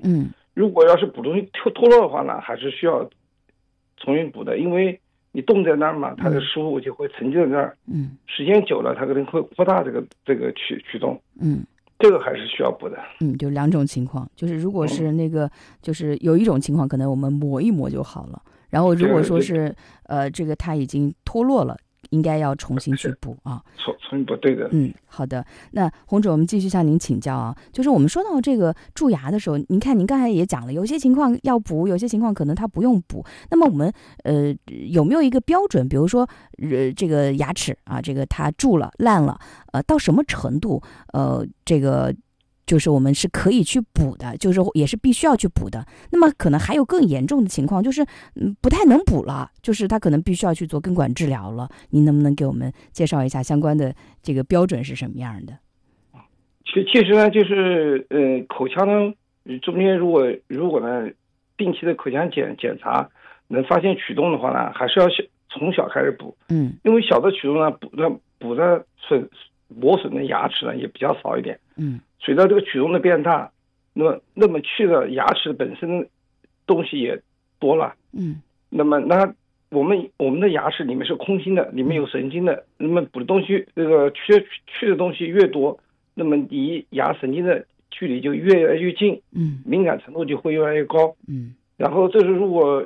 如果要是补东西脱落的话呢，还是需要重新补的，因为你冻在那儿嘛，它的食物就会沉浸在那儿，时间久了，它可能会扩大这个曲动，这个还是需要补的。 就两种情况，就是如果是那个，就是有一种情况，可能我们抹一抹就好了。然后如果说是这个它已经脱落了，应该要重新去补啊。 重新补，对的。 好的。那洪主，我们继续向您请教啊，就是我们说到这个蛀牙的时候，您看您刚才也讲了，有些情况要补，有些情况可能它不用补。那么我们有没有一个标准？比如说这个牙齿啊，这个它蛀了、烂了，到什么程度，这个就是我们是可以去补的，就是也是必须要去补的。那么可能还有更严重的情况，就是不太能补了，就是他可能必须要去做根管治疗了。您能不能给我们介绍一下相关的这个标准是什么样的？ 其实呢，就是口腔呢中间如果呢定期的口腔检查能发现龋洞的话呢，还是要从小开始补。因为小的龋洞呢补的磨损的牙齿呢也比较少一点。随着这个龋洞的变大，那么去的牙齿本身的东西也多了。那么我们的牙齿里面是空心的，里面有神经的，那么补的东西这个去的东西越多，那么离牙神经的距离就越来越近，敏感程度就会越来越高。然后这是如果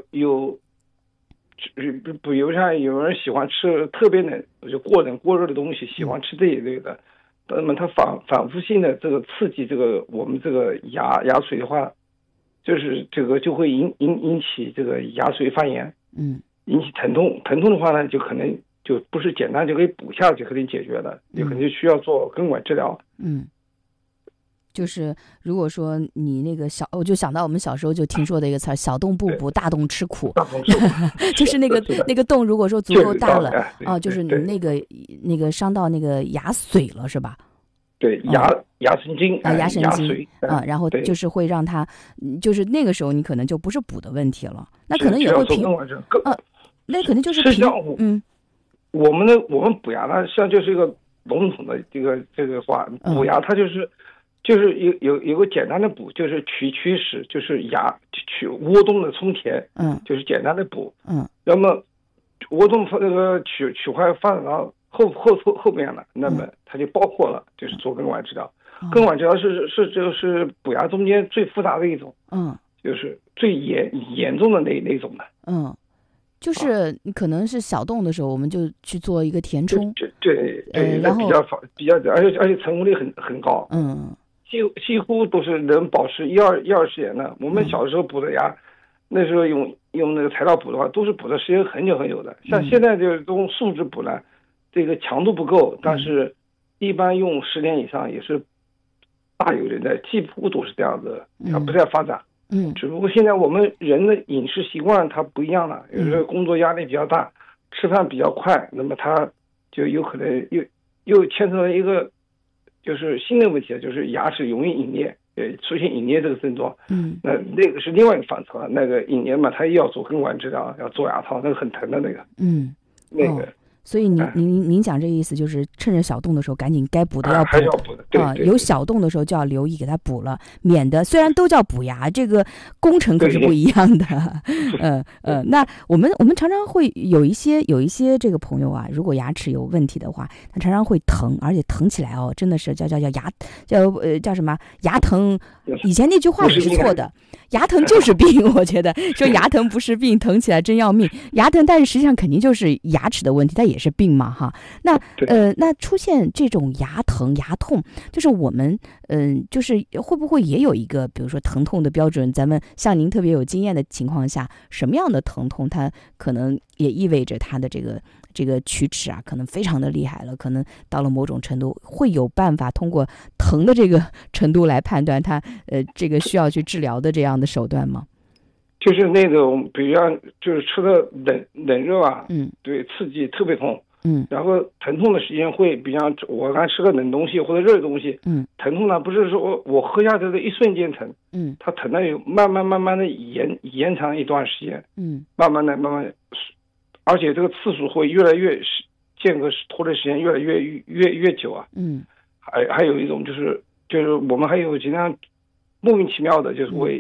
比如像有人喜欢吃特别冷就过冷过热的东西，喜欢吃这一类的，那么它反复性的这个刺激这个我们这个牙髓的话，就是这个就会引起这个牙髓发炎，引起疼痛的话呢，就可能就不是简单就可以补下就可以解决的，有可能就需要做根管治疗。 就是如果说你那个我就想到我们小时候就听说的一个词儿，小洞不补，大洞吃苦。就是那个洞如果说足够大了就是你那个伤到那个牙髓了，是吧？ 对，牙神经牙神经髓然后就是会让它，就是那个时候你可能就不是补的问题了，那可能也会那可能就是我们补牙呢，实际上就是一个笼统的这个话，补牙它就是有个简单的补，就是龋齿，就是窝洞的充填，就是简单的补，那么窝洞这个龋块发展到后面了，那么它就包括了就是做根管治疗。根管治疗就是补牙中间最复杂的一种，就是最严重的那种的。 就是你可能是小洞的时候，我们就去做一个填充， 对， 然后比较，而且成功率很高，几乎都是能保持1-20年的。我们小时候补的牙，那时候用那个材料补的话，都是补的时间很久很久的。像现在这种树脂补呢，这个强度不够，但是一般用10年以上也是大有人在，几乎都是这样子，它不再发展。只不过现在我们人的饮食习惯它不一样了，有时候工作压力比较大，吃饭比较快，那么它就有可能又牵扯到一个就是新的问题，就是牙齿容易隐裂，出现隐裂这个症状。那个是另外一个范畴了，那个隐裂嘛，它又要做根管治疗，要做牙套，那个很疼的那个。那个。 所以您讲这个意思就是趁着小洞的时候赶紧该补的要补， 还要补的，对， 有小洞的时候就要留意给它补了，免得虽然都叫补牙，这个工程可是不一样的。那我们常常会有一些这个朋友啊，如果牙齿有问题的话，他常常会疼，而且疼起来真的是叫什么牙疼。以前那句话也是错的，牙疼就是病。我觉得说牙疼不是病，疼起来真要命。牙疼，但是实际上肯定就是牙齿的问题，它也是病嘛哈。那出现这种牙疼牙痛，就是我们就是会不会也有一个比如说疼痛的标准？咱们像您特别有经验的情况下，什么样的疼痛它可能也意味着它的这个龋齿啊可能非常的厉害了，可能到了某种程度会有办法通过疼的这个程度来判断它这个需要去治疗的这样的手段吗？ 就是那种比如像就是吃的冷热啊，对，刺激特别痛，然后疼痛的时间会比方我刚吃个冷东西或者热的东西，疼痛呢不是说我喝下去的一瞬间疼，它疼的有慢慢的延长一段时间，慢慢的，而且这个次数会越来越间隔拖的时间越来越久啊，还有一种就是我们还有经常莫名其妙的就是会